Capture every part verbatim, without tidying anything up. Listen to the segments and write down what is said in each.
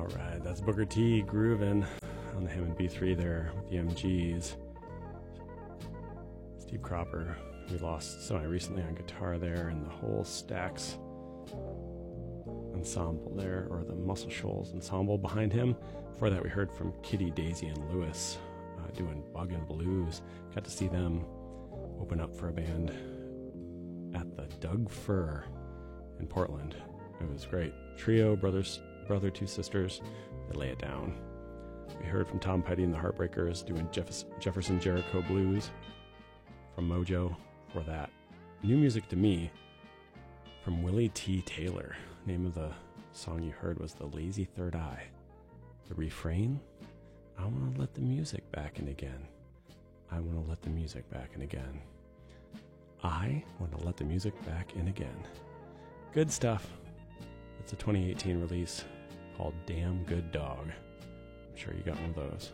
All right, that's Booker T grooving on the Hammond B three there with the M Gs. Steve Cropper, we lost semi-recently on guitar there, and the whole Stax ensemble there, or the Muscle Shoals ensemble behind him. Before that, we heard from Kitty, Daisy, and Lewis uh, doing Buggin' Blues. Got to see them open up for a band at the Doug Fir in Portland. It was great. Trio, brothers, brother, two sisters, they lay it down. We heard from Tom Petty and the Heartbreakers doing Jeff- Jefferson Jericho Blues from Mojo for that. New music to me from Willie T. Taylor. Name of the song you heard was The Lazy Third Eye. The refrain, I want to let the music back in again. I want to let the music back in again. I want to let the music back in again. Good stuff. It's a twenty eighteen release called Damn Good Dog. I'm sure you got one of those.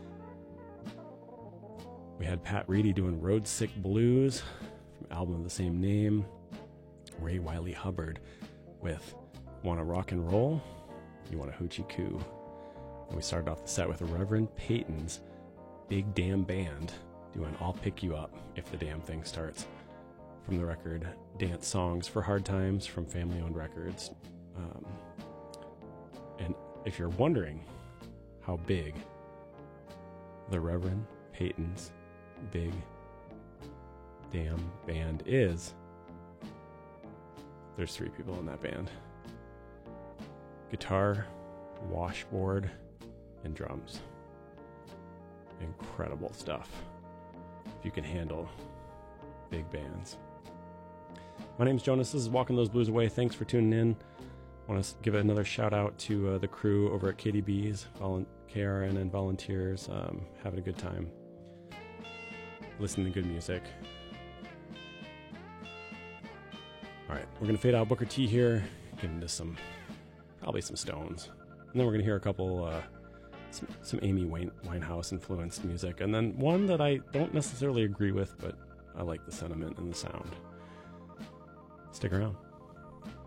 We had Pat Reedy doing Road Sick Blues from album of the same name. Ray Wiley Hubbard with Wanna Rock and Roll? You Want a Hoochie Coo? And we started off the set with Reverend Peyton's Big Damn Band doing I'll Pick You Up If the Damn Thing Starts, from the record Dance Songs for Hard Times from Family Owned Records. Um, and if you're wondering how big the Reverend Peyton's Big Damn Band is, there's three people in that band. Guitar, washboard, and drums. Incredible stuff if you can handle big bands. My name's Jonas. This is Walking Those Blues Away. Thanks for tuning in. I want to give another shout out to uh, the crew over at K D B's, volu- K R N and volunteers, um, having a good time, listening to good music. All right, we're going to fade out Booker T here, get into some, probably some Stones. And then we're going to hear a couple, uh, some, some Amy Wine- Winehouse influenced music. And then one that I don't necessarily agree with, but I like the sentiment and the sound. Stick around.